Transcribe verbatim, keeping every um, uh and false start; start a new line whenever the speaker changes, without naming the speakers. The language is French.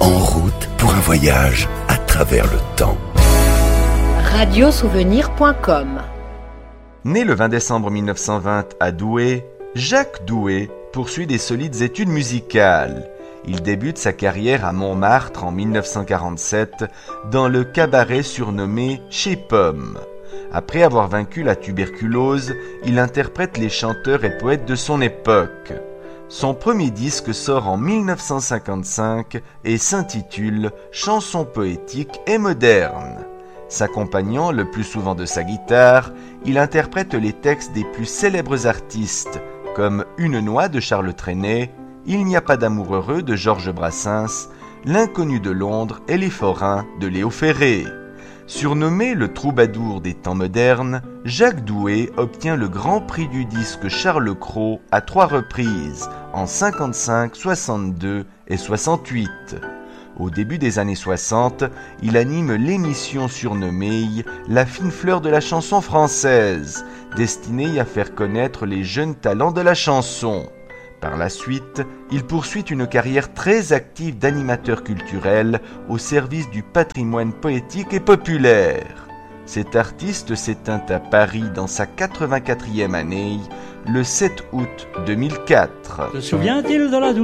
En route pour un voyage à travers le temps.
radio souvenir point com.
Né le vingt décembre mille neuf cent vingt à Douai, Jacques Douai poursuit des solides études musicales. Il débute sa carrière à Montmartre en mille neuf cent quarante-sept dans le cabaret surnommé Chez Pomme. Après avoir vaincu la tuberculose, il interprète les chanteurs et poètes de son époque. Son premier disque sort en mille neuf cent cinquante-cinq et s'intitule « Chansons poétiques et modernes ». S'accompagnant le plus souvent de sa guitare, il interprète les textes des plus célèbres artistes, comme Une noix de Charles Trenet, Il n'y a pas d'amour heureux de Georges Brassens, L'inconnu de Londres et Les forains de Léo Ferré. Surnommé le troubadour des temps modernes, Jacques Douai obtient le Grand Prix du disque Charles Cros à trois reprises, en cinquante-cinq, soixante-deux et soixante-huit. Au début des années soixante, il anime l'émission surnommée « La fine fleur de la chanson française », destinée à faire connaître les jeunes talents de la chanson. Par la suite, il poursuit une carrière très active d'animateur culturel au service du patrimoine poétique et populaire. Cet artiste s'éteint à Paris dans sa quatre-vingt-quatrième année, le sept août deux mille quatre.
Se souvient-il de la